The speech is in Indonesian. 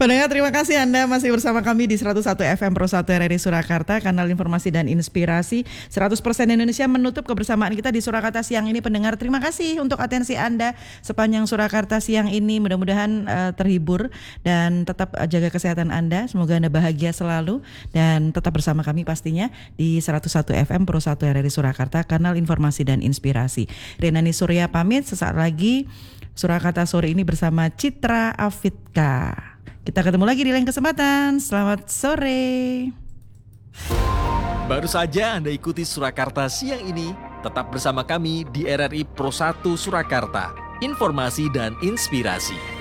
Pendengar, terima kasih Anda masih bersama kami di 101 FM Pro 1 RRI Surakarta, kanal informasi dan inspirasi 100% Indonesia menutup kebersamaan kita di Surakarta siang ini. Pendengar, terima kasih untuk atensi Anda sepanjang Surakarta siang ini. Mudah-mudahan terhibur dan tetap jaga kesehatan Anda. Semoga Anda bahagia selalu dan tetap bersama kami pastinya di 101 FM Pro 1 RRI Surakarta, kanal informasi dan inspirasi. Renani Surya pamit, sesaat lagi Surakarta sore ini bersama Citra Afitka. Kita ketemu lagi di lain kesempatan. Selamat sore. Baru saja Anda ikuti Surakarta siang ini. Tetap bersama kami di RRI Pro 1 Surakarta. Informasi dan inspirasi.